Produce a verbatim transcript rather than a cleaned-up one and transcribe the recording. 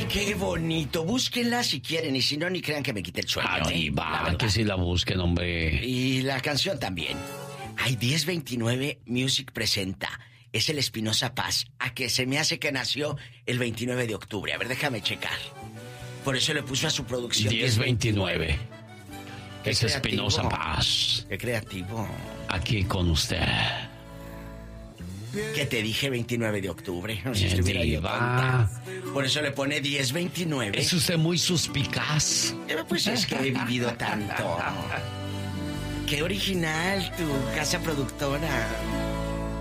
qué bonito. Búsquenla si quieren y si no, ni crean que me quite el sueño. Ah, ¿eh? diva, que si la busquen, hombre. Y la canción también. Ay, diez veintinueve Music presenta. Es el Espinosa Paz, a que se me hace que nació el veintinueve de octubre. A ver, déjame checar. Por eso le puso a su producción diez veintinueve. Es creativo. Espinosa Paz. Qué creativo. Aquí con usted. Que te dije veintinueve de octubre. No sé si Eh, estuviera yo diva. tonta. Por eso le pone diez veintinueve. Es usted muy suspicaz. Eh, Pues es que he vivido tanto. Qué original tu casa productora.